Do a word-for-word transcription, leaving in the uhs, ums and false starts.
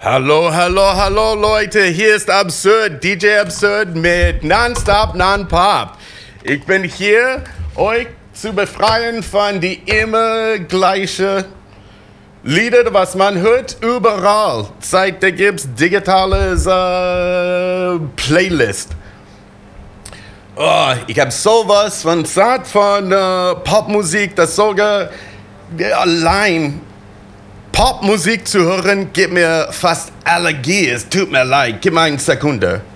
Hallo, hallo, hallo Leute, hier ist Absurd, D J Absurd mit Nonstop Non-Pop. Ich bin hier, euch zu befreien von die immer gleichen Lieder, was man hört überall. Seit da gibt's digitales äh, Playlist. Oh, ich habe sowas von satt von äh, Popmusik, das sogar ja, allein Popmusik zu hören, gibt mir fast Allergie. Es tut mir leid. Gib mir eine Sekunde.